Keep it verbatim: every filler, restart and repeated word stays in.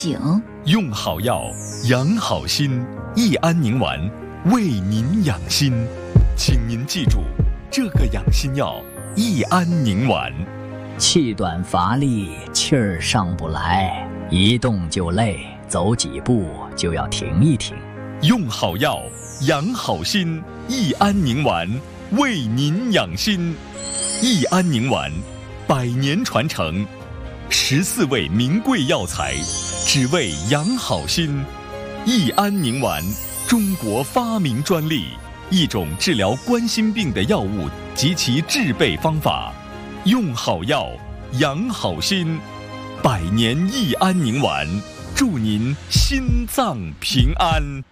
景， 用好药，养好心，益安宁丸为您养心。请您记住，这个养心药益安宁丸。 气短乏力，气儿上不来，一动就累，走几步就要停一停。 用好药，养好心，益安宁丸为您养心。益安宁丸，百年传承，十四味名贵药材，只为养好心。益安宁丸，中国发明专利，一种治疗冠心病的药物及其制备方法。用好药，养好心，百年益安宁丸，祝您心脏平安。